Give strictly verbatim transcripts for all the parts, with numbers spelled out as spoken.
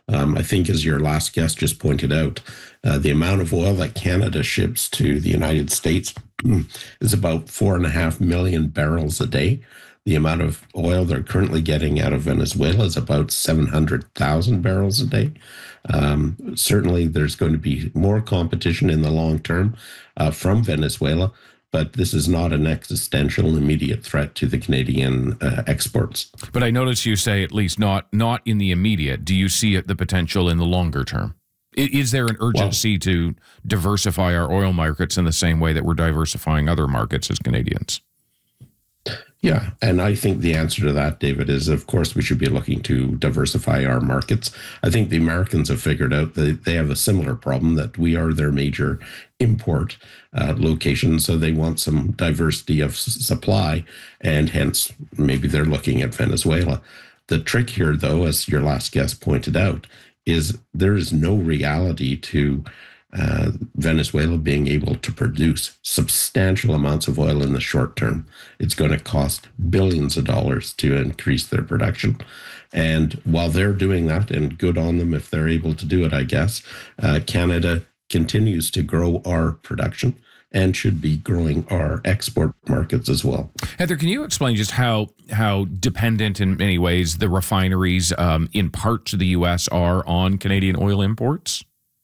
Um, I think, as your last guest just pointed out, uh, the amount of oil that Canada ships to the United States is about four and a half million barrels a day. The amount of oil they're currently getting out of Venezuela is about seven hundred thousand barrels a day. Um, certainly, there's going to be more competition in the long term uh, from Venezuela, but this is not an existential immediate threat to the Canadian uh, exports. But I notice you say at least not not in the immediate. Do you see it, the potential in the longer term? Is there an urgency well, to diversify our oil markets in the same way that we're diversifying other markets as Canadians? Yeah, and I think the answer to that, David, is of course we should be looking to diversify our markets. I think the Americans have figured out that they have a similar problem, that we are their major import uh, location, so they want some diversity of s- supply, and hence maybe they're looking at Venezuela. The trick here, though, as your last guest pointed out, is there is no reality to Uh, Venezuela being able to produce substantial amounts of oil in the short term. It's going to cost billions of dollars to increase their production. And while they're doing that, and good on them if they're able to do it, I guess, uh, Canada continues to grow our production and should be growing our export markets as well. Heather, can you explain just how how dependent in many ways the refineries um, in parts of the U S are on Canadian oil imports?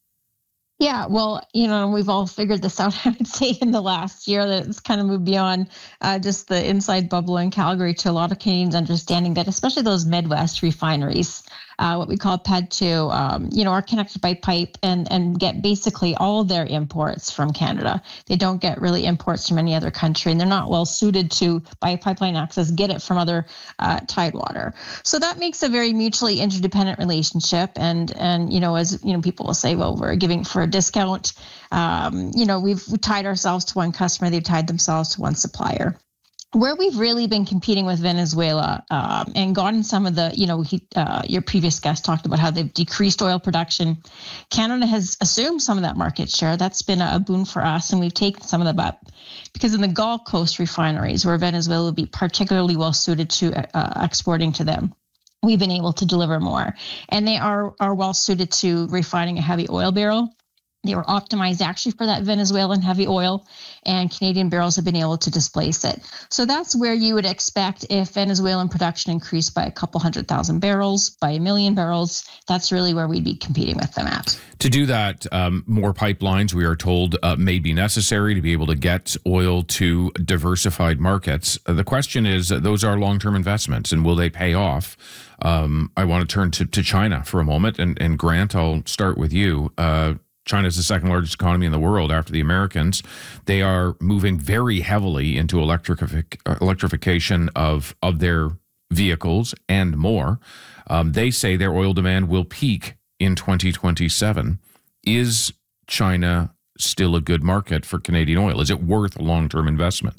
Yeah, well, you know, we've all figured this out, I would say, in the last year, that it's kind of moved beyond uh, just the inside bubble in Calgary to a lot of Canadians understanding that, especially those Midwest refineries, uh, what we call P E D two, um, you know, are connected by pipe and, and get basically all of their imports from Canada. They don't get really imports from any other country, and they're not well suited to, by pipeline access, get it from other uh, tidewater. So that makes a very mutually interdependent relationship. And, and you know, as, you know, people will say, well, we're giving for a discount. Um, you know, we've we tied ourselves to one customer, they've tied themselves to one supplier. Where we've really been competing with Venezuela um, and gotten some of the, you know, he, uh, your previous guest talked about how they've decreased oil production. Canada has assumed some of that market share. That's been a boon for us, and we've taken some of that up. Because in the Gulf Coast refineries, where Venezuela would be particularly well suited to uh, exporting to them, we've been able to deliver more. And they are, are well suited to refining a heavy oil barrel. They were optimized actually for that Venezuelan heavy oil, and Canadian barrels have been able to displace it. So that's where you would expect, if Venezuelan production increased by a couple hundred thousand barrels, by a million barrels, that's really where we'd be competing with them at. To do that, um, more pipelines, we are told, uh, may be necessary to be able to get oil to diversified markets. Uh, the question is, uh, those are long-term investments, and will they pay off? Um, I want to turn to, to China for a moment, and, and Grant, I'll start with you. Uh, China is the second largest economy in the world after the Americans. They are moving very heavily into electrific, electrification of, of their vehicles and more. Um, they say their oil demand will peak in twenty twenty-seven. Is China still a good market for Canadian oil? Is it worth a long-term investment?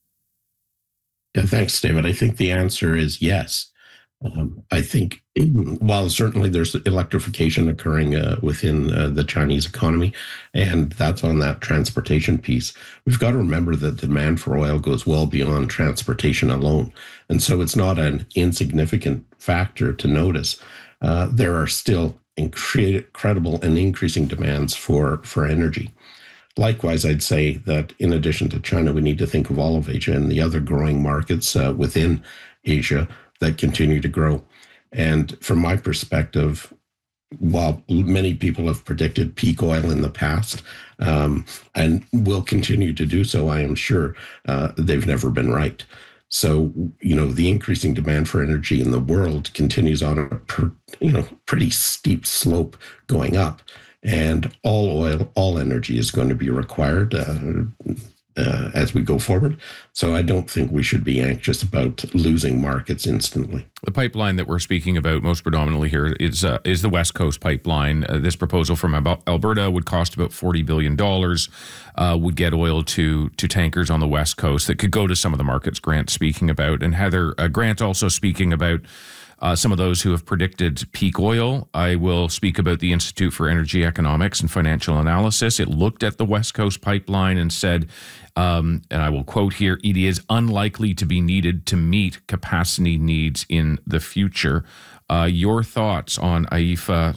Yeah, thanks, David. I think the answer is yes. Um, I think while certainly there's electrification occurring uh, within uh, the Chinese economy, and that's on that transportation piece, we've got to remember that demand for oil goes well beyond transportation alone. And so it's not an insignificant factor to notice. Uh, there are still incredible and increasing demands for, for energy. Likewise, I'd say that in addition to China, we need to think of all of Asia and the other growing markets uh, within Asia that continue to grow. And from my perspective, while many people have predicted peak oil in the past um, and will continue to do so, I am sure uh, they've never been right. So, you know, the increasing demand for energy in the world continues on a per, you know, pretty steep slope going up. And all oil, all energy is going to be required uh, uh, as we go forward. So I don't think we should be anxious about losing markets instantly. The pipeline that we're speaking about most predominantly here is uh, is the West Coast pipeline. Uh, this proposal from Alberta would cost about forty billion dollars, uh, would get oil to to tankers on the West Coast that could go to some of the markets Grant's speaking about. And Heather, uh, Grant also speaking about Uh, some of those who have predicted peak oil. I will speak about the Institute for Energy Economics and Financial Analysis. It looked at the West Coast pipeline and said, um, and I will quote here, it is unlikely to be needed to meet capacity needs in the future. Uh, your thoughts on A I F A